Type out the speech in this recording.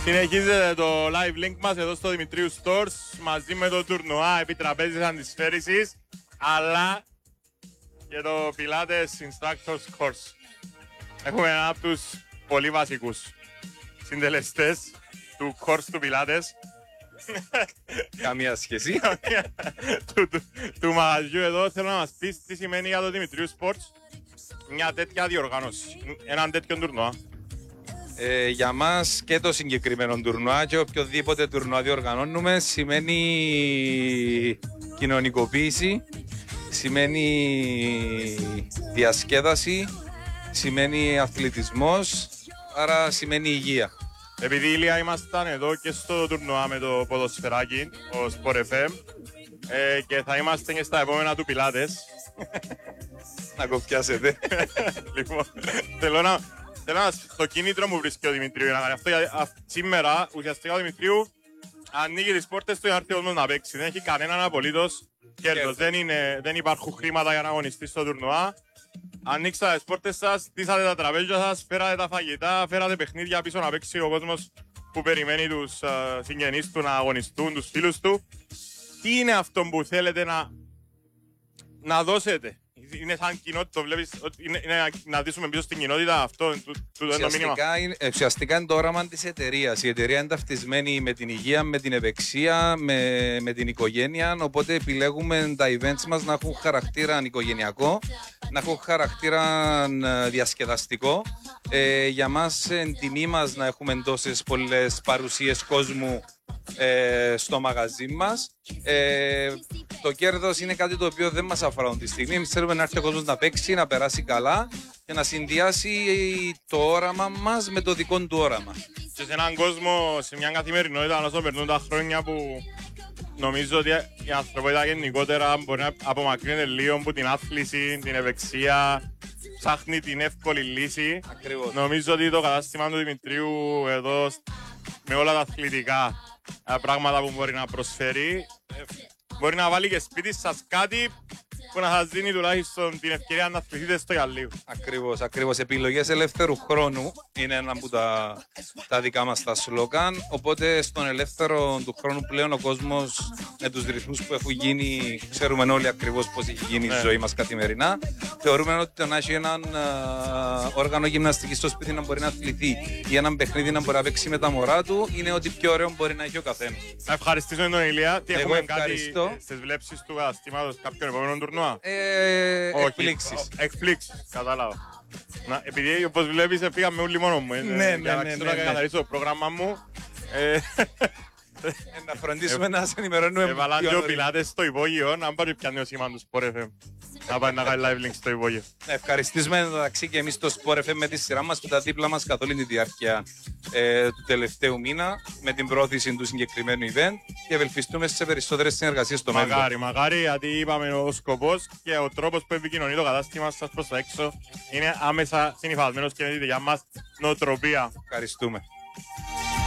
Συνεχίζεται το live link μας εδώ στο Δημητρίου Stores μαζί με το τουρνουά επί τραπέζης αντισφαίρησης αλλά και το Pilates Instructors Course. Έχουμε ένα από τους πολύ βασικούς συντελεστές του course του Pilates. Καμία σχέση. του μαγαζιού εδώ. Θέλω να μας πεις τι σημαίνει για το Δημητρίου Sports μια τέτοια διοργάνωση, έναν τέτοιο τουρνουά. Για μας και το συγκεκριμένο τουρνουά και οποιοδήποτε τουρνουά διοργανώνουμε σημαίνει κοινωνικοποίηση, σημαίνει διασκέδαση, σημαίνει αθλητισμός, άρα σημαίνει υγεία. Επειδή Ηλία ήμασταν εδώ και στο τουρνουά με το ποδοσφαιράκι, ο Sport FM, και θα είμαστε και στα επόμενα του Pilates. Να κοπιάσετε. Λοιπόν, θέλω να το κίνητρο μου βρίσκει ο Δημητρίου να κάνει αυτό, γιατί σήμερα ουσιαστικά ο Δημητρίου ανοίγει τις πόρτες του για να έρθει ο κόσμος να παίξει. Δεν έχει κανέναν απολύτως κέρδος. Δεν υπάρχουν χρήματα για να αγωνιστεί στο τουρνουά. Ανοίξατε τις πόρτες σας, στήσατε τα τραπέζια σας, φέρατε τα φαγητά, φέρατε παιχνίδια πίσω να παίξει ο κόσμος που περιμένει τους συγγενείς του να αγωνιστούν, τους φίλους του. Τι είναι αυτό που θέλετε να δώσετε? Είναι σαν κοινότητα, το βλέπεις, είναι να δείσουμε πίσω στην κοινότητα αυτό το μήνυμα. Ουσιαστικά είναι το όραμα της εταιρείας. Η εταιρεία είναι ταυτισμένη με την υγεία, με την ευεξία, με την οικογένεια. Οπότε επιλέγουμε τα events μας να έχουν χαρακτήρα οικογενειακό, να έχουν χαρακτήρα διασκεδαστικό. Για μας είναι τιμή μας να έχουμε τόσες πολλές παρουσίες κόσμου στο μαγαζί μας. Το κέρδος είναι κάτι το οποίο δεν μας αφορά τη στιγμή. Εμείς θέλουμε να έρθει ο κόσμος να παίξει, να περάσει καλά και να συνδυάσει το όραμα μας με το δικό του όραμα. Και σε έναν κόσμο, σε μια καθημερινότητα, όσο περνούν τα χρόνια που νομίζω ότι η ανθρωπότητα γενικότερα μπορεί να απομακρύνεται λίγο από την άθληση, την ευεξία, ψάχνει την εύκολη λύση. Ακριβώς. Νομίζω ότι το κατάστημα του Δημητρίου εδώ με όλα τα αθλητικά πράγματα που μπορεί να προσφέρει, μπορεί να βάλει και σπίτι σας κάτι που να σας δίνει τουλάχιστον την ευκαιρία να αθληθείτε στο για λίγο. Ακριβώς. Επιλογές ελεύθερου χρόνου είναι ένα από τα δικά μας τα σλόγαν. Οπότε στον ελεύθερο του χρόνου πλέον ο κόσμος με τους ρυθμούς που έχουν γίνει, ξέρουμε όλοι ακριβώς πώς έχει γίνει η ζωή μας καθημερινά. Θεωρούμε ότι το να έχει έναν όργανο γυμναστικής στο σπίτι να μπορεί να αθληθεί ή έναν παιχνίδι να μπορεί να παίξει με τα μωρά του είναι ότι πιο ωραίο μπορεί να έχει ο καθένας. Να ευχαριστήσουμε τον Ηλία. Τι έχουμε ευχαριστώ. κάτι στις βλέψεις του καταστήματος κάποιον επόμενο τουρνουά? Εκπλήξεις, κατάλαβα. Επειδή όπως βλέπεις πήγαμε όλοι μόνο μου. Για να ξέρω να καθαρίσω το πρόγραμμα μου. Να φροντίσουμε να σας ενημερώνουμε. Έβαλαν δύο πιλάτες στο υπόγειο, να πάρει πιάνει ο σήμα του Sport FM. Να πάει να κάνει live link στο υπόγειο. Να ευχαριστήσουμε εντωμεταξύ και εμείς το Sport FM με τη σειρά μας που τα δίπλα μας καθ' όλη τη διάρκεια του τελευταίου μήνα με την πρόθεση του συγκεκριμένου event και ευελπιστούμε σε περισσότερες συνεργασίες στο μέλλον. Μακάρι, γιατί είπαμε ο σκοπός και ο τρόπος που επικοινωνεί το κατάστημα σας προς τα έξω είναι άμεσα συνυφασμένος και με τη δικιά μας νοοτροπία. Ευχαριστούμε.